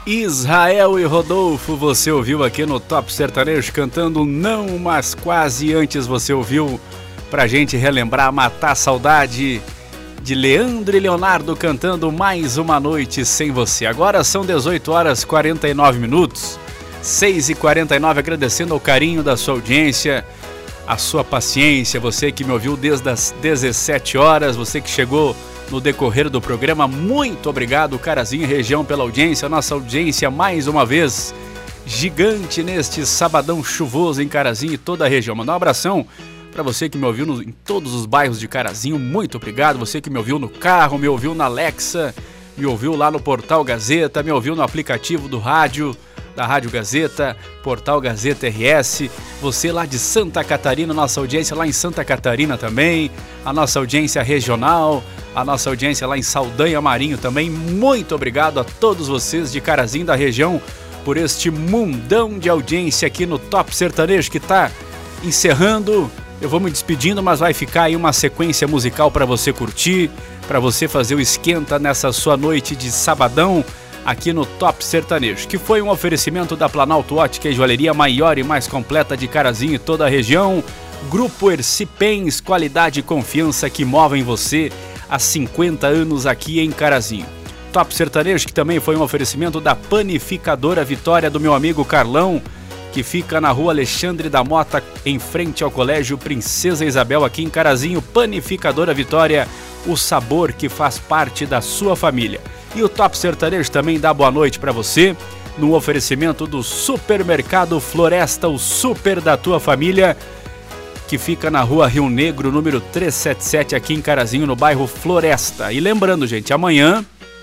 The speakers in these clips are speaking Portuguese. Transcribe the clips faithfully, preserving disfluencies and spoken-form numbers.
Israel e Rodolfo, você ouviu aqui no Top Sertanejo cantando Não, Mas Quase. Antes você ouviu, pra gente relembrar, Matar a Saudade, de Leandro e Leonardo cantando Mais Uma Noite Sem Você. Agora são dezoito horas e quarenta e nove minutos, seis e quarenta e nove, agradecendo o carinho da sua audiência, a sua paciência, você que me ouviu desde as dezessete horas, você que chegou no decorrer do programa, muito obrigado, Carazinho e região, pela audiência, nossa audiência mais uma vez gigante neste sabadão chuvoso em Carazinho e toda a região. Mandar um abração para você que me ouviu no, em todos os bairros de Carazinho, muito obrigado, você que me ouviu no carro, me ouviu na Alexa, me ouviu lá no Portal Gazeta, me ouviu no aplicativo do rádio, da Rádio Gazeta, Portal Gazeta R S, você lá de Santa Catarina, nossa audiência lá em Santa Catarina também, a nossa audiência regional, a nossa audiência lá em Saldanha Marinho também, muito obrigado a todos vocês de Carazinho da região por este mundão de audiência aqui no Top Sertanejo que está encerrando. Eu vou me despedindo, mas vai ficar aí uma sequência musical para você curtir, para você fazer o esquenta nessa sua noite de sabadão aqui no Top Sertanejo, que foi um oferecimento da Planalto Ótica e Joalheria, maior e mais completa de Carazinho e toda a região. Grupo Ercipens, qualidade e confiança que movem você há cinquenta anos aqui em Carazinho. Top Sertanejo, que também foi um oferecimento da Panificadora Vitória, do meu amigo Carlão, que fica na rua Alexandre da Mota, em frente ao Colégio Princesa Isabel, aqui em Carazinho. Panificadora Vitória, o sabor que faz parte da sua família. E o Top Sertanejo também dá boa noite para você, no oferecimento do Supermercado Floresta, o super da tua família, que fica na rua Rio Negro, número trezentos e setenta e sete, aqui em Carazinho, no bairro Floresta. E lembrando, gente, amanhã,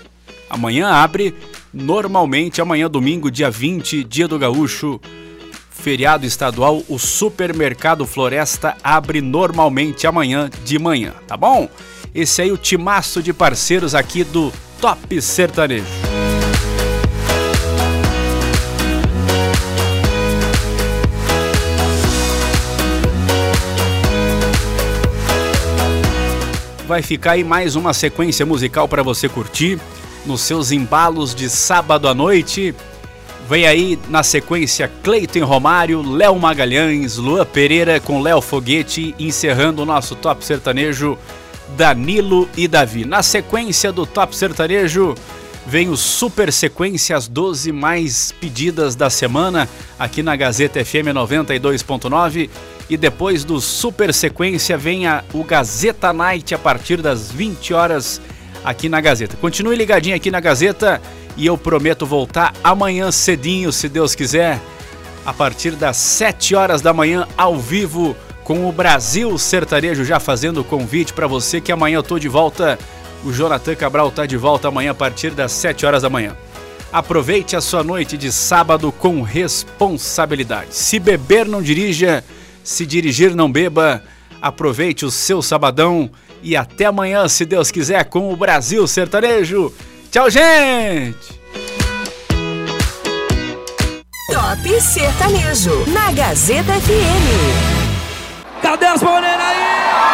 amanhã abre normalmente, amanhã domingo, dia vinte, dia do Gaúcho, feriado estadual, o Supermercado Floresta abre normalmente amanhã de manhã, tá bom? Esse aí é o timaço de parceiros aqui do Top Sertanejo. Vai ficar aí mais uma sequência musical para você curtir nos seus embalos de sábado à noite. Vem aí na sequência Cleiton Romário, Léo Magalhães, Luan Pereira com Léo Foguete, encerrando o nosso Top Sertanejo, Danilo e Davi. Na sequência do Top Sertanejo vem o Super Sequência, as doze mais pedidas da semana aqui na Gazeta F M noventa e dois ponto nove, e depois do Super Sequência vem a, o Gazeta Night a partir das vinte horas aqui na Gazeta. Continue ligadinho aqui na Gazeta e eu prometo voltar amanhã cedinho, se Deus quiser, a partir das sete horas da manhã, ao vivo, com o Brasil Sertanejo, já fazendo o convite para você que amanhã eu tô de volta. O Jonathan Cabral tá de volta amanhã a partir das sete horas da manhã. Aproveite a sua noite de sábado com responsabilidade. Se beber, não dirija. Se dirigir, não beba. Aproveite o seu sabadão e até amanhã, se Deus quiser, com o Brasil Sertanejo. Tchau, gente! Top Sertanejo, na Gazeta F M. Cadê as morenas aí?